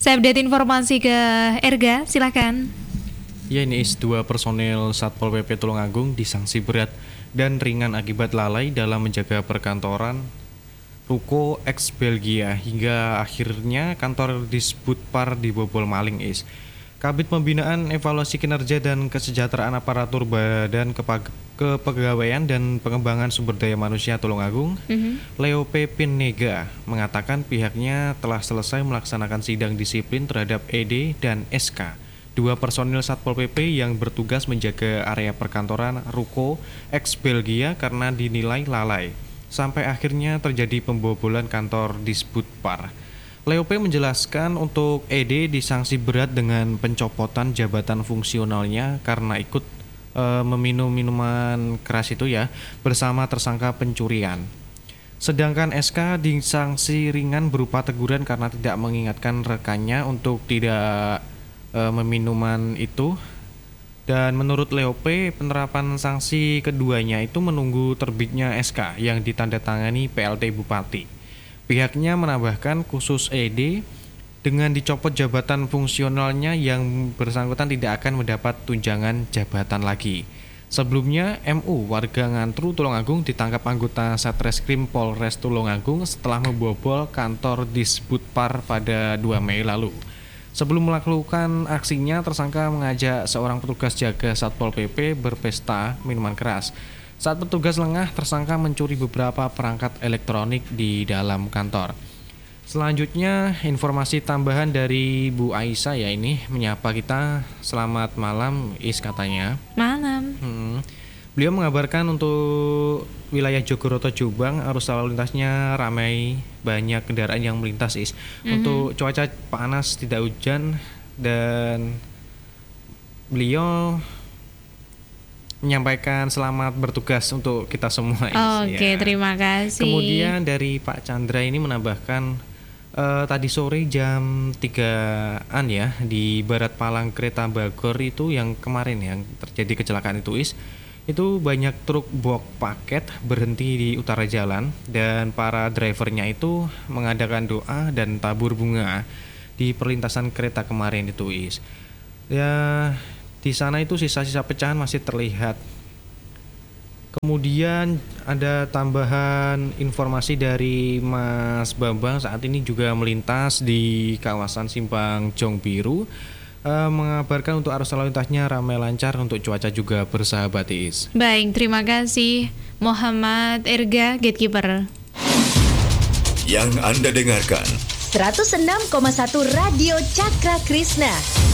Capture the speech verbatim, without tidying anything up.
Saya update informasi ke Erga, silakan. Ya, ini is dua personel Satpol P P Tulungagung disanksi berat dan ringan akibat lalai dalam menjaga perkantoran Ruko ex Belgia hingga akhirnya kantor Disbudpar dibobol maling is. Kabid Pembinaan Evaluasi Kinerja dan Kesejahteraan Aparatur Badan Kepag- Kepegawaian dan Pengembangan Sumber Daya Manusia Tulungagung, mm-hmm. Leo P. Pinega, mengatakan pihaknya telah selesai melaksanakan sidang disiplin terhadap E D dan S K, dua personil Satpol P P yang bertugas menjaga area perkantoran Ruko ex Belgia karena dinilai lalai. Sampai akhirnya terjadi pembobolan kantor Disbudpar. Leo P menjelaskan untuk E D disanksi berat dengan pencopotan jabatan fungsionalnya karena ikut e, meminum minuman keras itu ya bersama tersangka pencurian. Sedangkan S K disanksi ringan berupa teguran karena tidak mengingatkan rekannya untuk tidak e, meminuman itu. Dan menurut Leo P, penerapan sanksi keduanya itu menunggu terbitnya S K yang ditandatangani P L T Bupati. Pihaknya menambahkan khusus E D dengan dicopot jabatan fungsionalnya yang bersangkutan tidak akan mendapat tunjangan jabatan lagi. Sebelumnya M U warga Ngantru Tulungagung ditangkap anggota Satreskrim Polres Tulungagung setelah membobol kantor Disbudpar pada dua Mei lalu. Sebelum melakukan aksinya, tersangka mengajak seorang petugas jaga Satpol P P berpesta minuman keras. Saat petugas lengah, tersangka mencuri beberapa perangkat elektronik di dalam kantor. Selanjutnya, informasi tambahan dari Bu Aisyah ya ini menyapa kita. Selamat malam, Is katanya. Malam. Hmm. Beliau mengabarkan untuk wilayah Jogoroto Jombang arus lalu lintasnya ramai, banyak kendaraan yang melintas Is. Mm-hmm. Untuk cuaca panas, tidak hujan, dan beliau menyampaikan selamat bertugas untuk kita semua. Oke, okay, ya. Terima kasih. Kemudian dari Pak Chandra ini menambahkan uh, tadi sore jam tigaan ya di Barat Palang Kereta Bogor itu yang kemarin yang terjadi kecelakaan itu Is. Itu banyak truk box paket berhenti di utara jalan dan para drivernya itu mengadakan doa dan tabur bunga di perlintasan kereta kemarin itu Is. Ya, di sana itu sisa-sisa pecahan masih terlihat. Kemudian ada tambahan informasi dari Mas Bambang saat ini juga melintas di kawasan Simpang Jong Biru, eh, mengabarkan untuk arus lalu lintasnya ramai lancar, untuk cuaca juga bersahabat Is. Baik, terima kasih Muhammad Erga, Gatekeeper. Yang Anda dengarkan seratus enam koma satu Radio Cakra Krishna.